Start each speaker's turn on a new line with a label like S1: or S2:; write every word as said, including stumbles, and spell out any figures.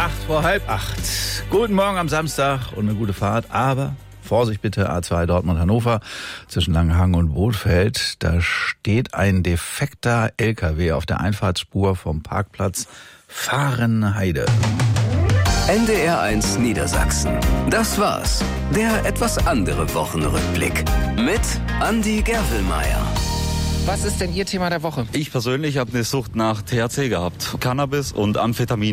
S1: Acht vor halb acht. Guten Morgen am Samstag und eine gute Fahrt, aber Vorsicht bitte, A zwei Dortmund-Hannover zwischen Langenhagen und Bothfeld. Da steht ein defekter L K W auf der Einfahrtsspur vom Parkplatz Fahrenheide.
S2: N D R eins Niedersachsen. Das war's. Der etwas andere Wochenrückblick mit Andi Gervelmeier.
S3: Was ist denn Ihr Thema der Woche?
S4: Ich persönlich habe eine Sucht nach T H C gehabt. Cannabis und Amphetamin.